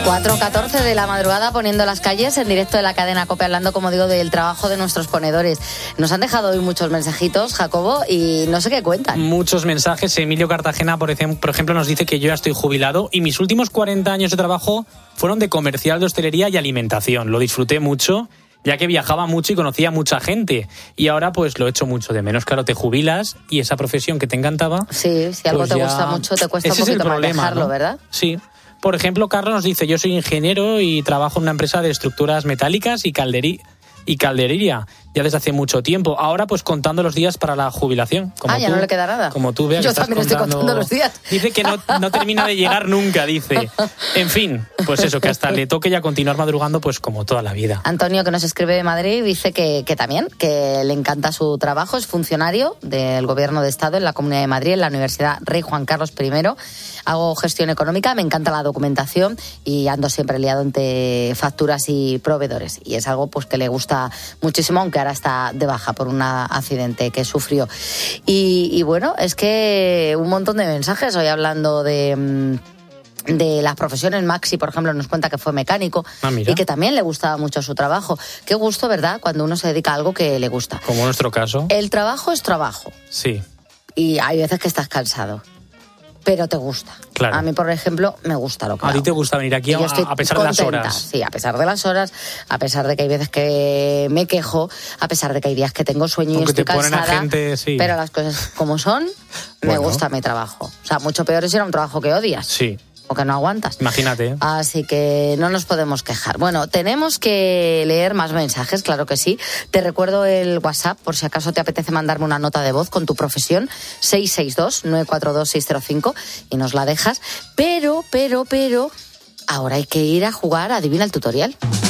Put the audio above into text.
4:14 de la madrugada, poniendo las calles en directo de la cadena COPE, hablando, como digo, del trabajo de nuestros ponedores. Nos han dejado hoy muchos mensajitos, Jacobo, y no sé qué cuentan. Muchos mensajes. Emilio Cartagena, por ejemplo, nos dice que yo ya estoy jubilado y mis últimos 40 años de trabajo fueron de comercial, de hostelería y alimentación. Lo disfruté mucho, ya que viajaba mucho y conocía a mucha gente. Y ahora pues lo echo mucho de menos. Claro, te jubilas y esa profesión que te encantaba... Sí, si algo pues te ya... gusta mucho, te cuesta un Ese poquito es el problema, más dejarlo, ¿no? ¿verdad? Sí. Por ejemplo, Carlos nos dice, yo soy ingeniero y trabajo en una empresa de estructuras metálicas y calderería ya desde hace mucho tiempo. Ahora pues contando los días para la jubilación. Como ya tú, no le queda nada. Como tú, Bea, yo también estoy contando los días. Dice que no termina de llegar nunca, dice. En fin, pues eso, que hasta le toque ya continuar madrugando pues como toda la vida. Antonio, que nos escribe de Madrid, dice que también, que le encanta su trabajo, es funcionario del Gobierno de Estado en la Comunidad de Madrid, en la Universidad Rey Juan Carlos I. Hago gestión económica, me encanta la documentación y ando siempre liado entre facturas y proveedores. Y es algo pues que le gusta muchísimo, aunque ahora está de baja por un accidente que sufrió. Y bueno, es que un montón de mensajes hoy hablando de las profesiones. Maxi, por ejemplo, nos cuenta que fue mecánico y que también le gustaba mucho su trabajo. Qué gusto, ¿verdad?, cuando uno se dedica a algo que le gusta. Como en nuestro caso. El trabajo es trabajo. Sí. Y hay veces que estás cansado, pero te gusta. Claro. A mí, por ejemplo, me gusta lo que hago. A ti te gusta venir aquí a pesar de las horas. Sí, a pesar de las horas, a pesar de que hay veces que me quejo, a pesar de que hay días que tengo sueño y estoy cansada. Aunque te ponen a gente, sí. Pero las cosas como son, me gusta mi trabajo. O sea, mucho peor es si era un trabajo que odias. Sí. O que no aguantas. Imagínate. Así que no nos podemos quejar. Bueno, tenemos que leer más mensajes, claro que sí. Te recuerdo el WhatsApp, por si acaso te apetece mandarme una nota de voz con tu profesión, 662-942-605, y nos la dejas. Pero, ahora hay que ir a jugar a Adivina el Tutorial.